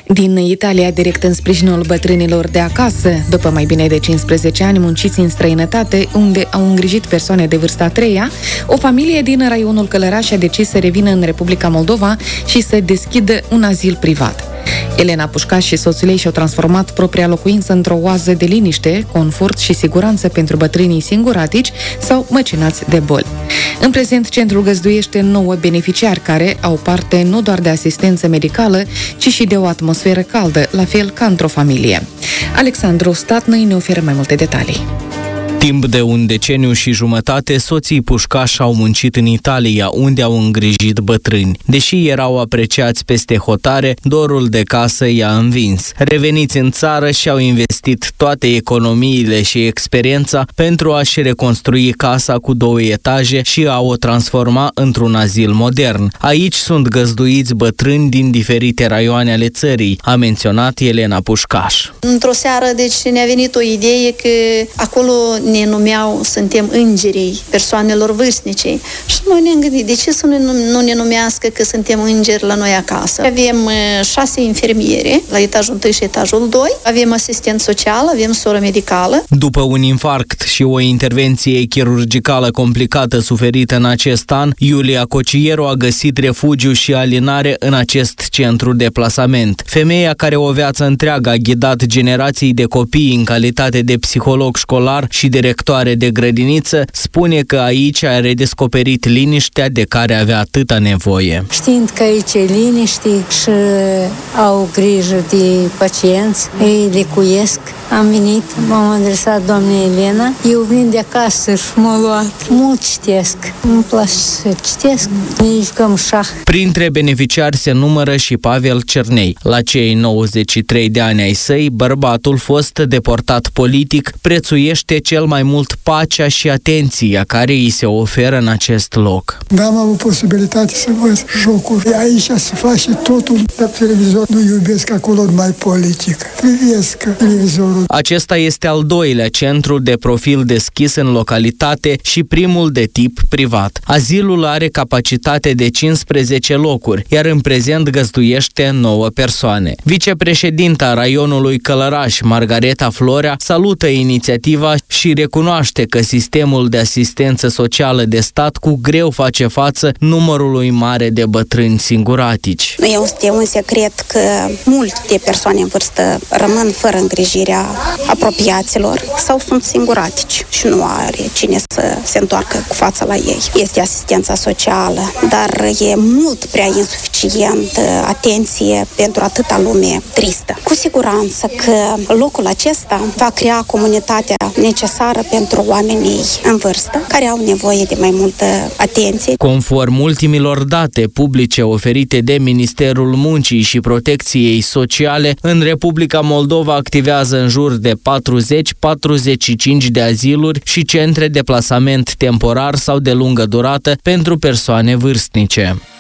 Din Italia, direct în sprijinul bătrânilor de acasă, după mai bine de 15 ani munciți în străinătate, unde au îngrijit persoane de vârsta a treia, o familie din raionul Călăraș a decis să revină în Republica Moldova și să deschidă un azil privat. Elena Pușcaș și soțul ei și-au transformat propria locuință într-o oază de liniște, confort și siguranță pentru bătrânii singuratici sau măcinați de boli. În prezent, centrul găzduiește 9 beneficiari care au parte nu doar de asistență medicală, ci și de o atmosferă caldă, la fel ca într-o familie. Alexandru Statnăi ne oferă mai multe detalii. Timp de un deceniu și jumătate, soții Pușcaș au muncit în Italia, unde au îngrijit bătrâni. Deși erau apreciați peste hotare, dorul de casă i-a învins. Reveniți în țară și-au investit toate economiile și experiența pentru a-și reconstrui casa cu 2 etaje și a o transforma într-un azil modern. Aici sunt găzduiți bătrâni din diferite raioane ale țării, a menționat Elena Pușcaș. Într-o seară, ne-a venit o idee că acolo ne numeau, suntem îngerii persoanelor vârstnice. Și noi ne-am gândit, de ce să nu ne numească că suntem îngeri la noi acasă? Avem 6 infirmiere la etajul 1 și etajul 2, avem asistent social, avem soră medicală. După un infarct și o intervenție chirurgicală complicată suferită în acest an, Iulia Cocieru a găsit refugiu și alinare în acest centru de plasament. Femeia care o viață întreagă a ghidat generații de copii în calitate de psiholog școlar și directoare de grădiniță, spune că aici a redescoperit liniștea de care avea atâta nevoie. Știind că aici e liniște și au grijă de pacienți, îi lecuiesc, am venit, m-am adresat doamnei Elena, eu vin de acasă și m-a luat. Mult citesc, îmi place să citesc, ne jucăm șah. Printre beneficiari se numără și Pavel Cernei. La cei 93 de ani ai săi, bărbatul fost deportat politic prețuiește cel mai mult pacea și atenția care îi se oferă în acest loc. Am avut posibilitate să văd jocuri. Aici se face totul, dar televizor nu iubesc acolo mai politic. Privesc televizorul. Acesta este al doilea centru de profil deschis în localitate și primul de tip privat. Azilul are capacitate de 15 locuri, iar în prezent găzduiește 9 persoane. Vicepreședinta raionului Călăraș, Margareta Florea, salută inițiativa și recunoaște că sistemul de asistență socială de stat cu greu face față numărului mare de bătrâni singuratici. Nu este un secret că multe persoane în vârstă rămân fără îngrijirea apropiaților sau sunt singuratici și nu are cine să se întoarcă cu fața la ei. Este asistența socială, dar e mult prea insuficient atenție pentru atâta lume tristă. Cu siguranță că locul acesta va crea comunitatea necesară pentru oamenii în vârstă, care au nevoie de mai multă atenție. Conform ultimilor date publice oferite de Ministerul Muncii și Protecției Sociale, în Republica Moldova activează în jur de 40-45 de aziluri și centre de plasament temporar sau de lungă durată pentru persoane vârstnice.